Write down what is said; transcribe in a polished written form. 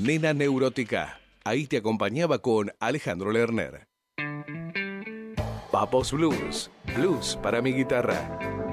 Nena Neurótica. Ahí te acompañaba con Alejandro Lerner. Papos Blues. Blues para mi guitarra.